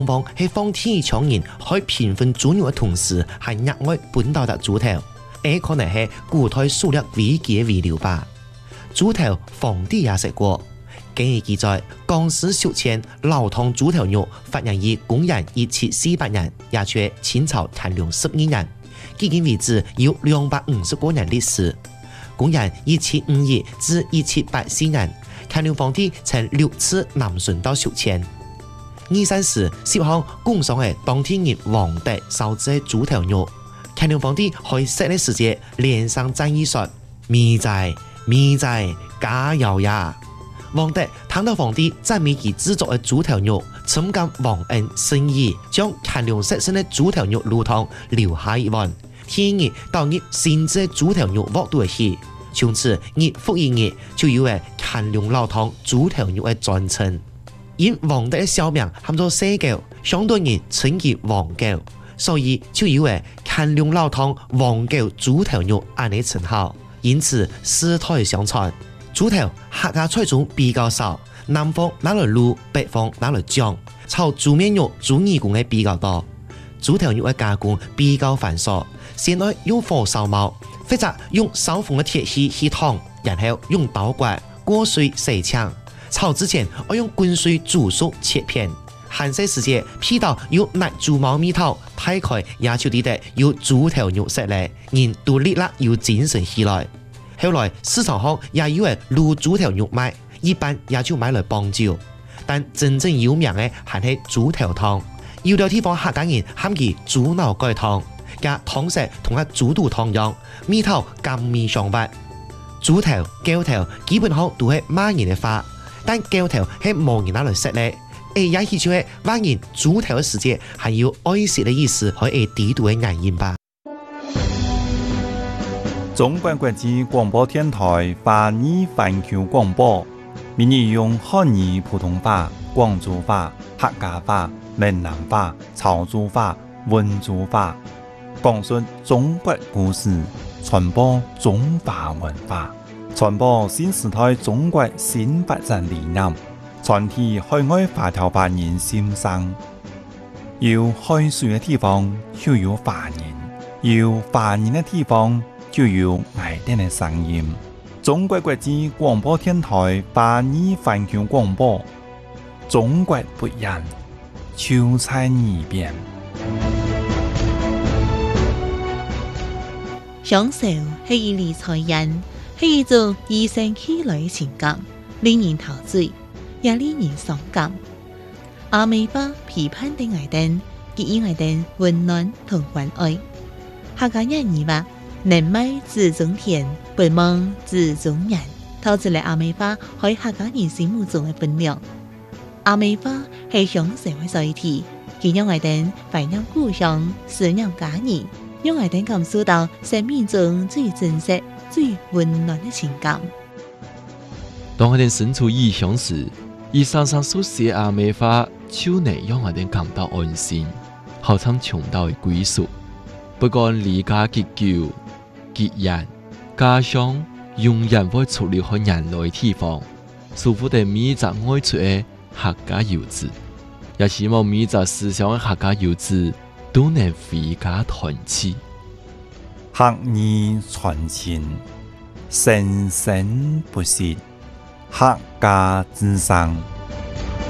方喺放天搶人，可以平分主牛嘅同時，係額外本到達豬頭，可能係古代狩獵危機嘅遺留吧。豬頭皇帝也食過。經已記載，江西宿遷老湯豬頭肉發現於公元1748年，也出清朝乾隆12年，至今為止有250多年歷史。公元1752至1784年，乾隆皇帝曾6次南巡到宿遷。二三時，涉項供上嘅當天日皇帝燒製豬頭肉，乾隆皇帝可以食嘅時節，連上讚意說：咪仔加油呀！皇帝聽到皇帝讚美其製作嘅豬頭肉，深感皇恩深意，將乾隆食剩嘅豬頭肉滷湯留下一碗。天日到日新製豬頭肉鍋都去，從此日復一日就有嘅乾隆老湯豬頭肉嘅傳承。因皇帝嘅小名喊做西狗，相對人稱其皇狗，所以就有嘅乾隆老湯皇狗豬頭肉安嘅稱號。因此世代相傳。豬頭客家菜種比較少，南方拿來滷，北方拿來醬。炒豬面肉、豬耳公嘅比較多。豬頭肉嘅加工比較繁瑣，先來用火燒毛，或者用燒風嘅鐵器去燙，然後用刀刮過水洗槍。炒之前要用滾水煮熟切片。寒食時節，皮到有奶豬毛味頭，大概也就記得有豬頭肉食咧，人都立刻有精神起來。後來市場上也有人滷豬頭肉賣，一般也就買來幫酒。但真正有名嘅還係豬頭湯，有啲地方客家人喊其豬腦蓋湯，加湯色同個豬肚湯樣，味頭甘味相拔。豬頭、狗頭基本上都係罵人嘅話，但狗頭係冇人拿來食咧。也許就係罵人豬頭嘅時節，還有愛惜嘅意思，可以地度嘅原因吧。 中國國際廣播電台華語環球廣播，每日用漢語普通話、廣州話、客家話、閩南話、潮州話、溫州話，講述中國故事，傳播中華文化，傳播新時代中國新發展理念，傳遞海外華僑華人心聲。有海水嘅地方就有華人，有華人嘅地方就有愛聽的聲音。中國國際廣播電台華語環球廣播，中國不一樣，就在耳邊。 享受係一理財人，係一種與生俱來嘅情感，令人陶醉，也令人傷感。阿美花批判的愛燈，給予愛燈溫暖同關愛。客家人話：能買自種田，不忘自種人。透出嚟阿美花喺客家人心目中嘅分量。阿美花係享受嘅載體，佢讓愛燈懷念故鄉，思念家人，讓愛燈感受到生命中最真實、最溫暖嘅情感。 當愛燈身處異鄉時，以常常書寫阿美花，就能讓愛燈感到安心，好像尋到嘅歸屬。不管離家幾久、幾遠，家鄉永遠會出離開人類嘅地方。祝福的每一個愛出嘅客家遊子，也希望每一個思鄉嘅客家遊子都能回家團聚。 客語傳情，生生不息，客家之聲。